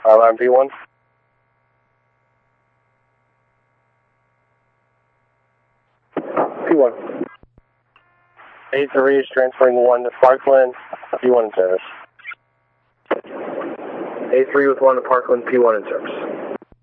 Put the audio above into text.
Alarm P1. P1. A3 is transferring 1 to Parkland, P1 in service. A3 with 1 to Parkland, P1 in service.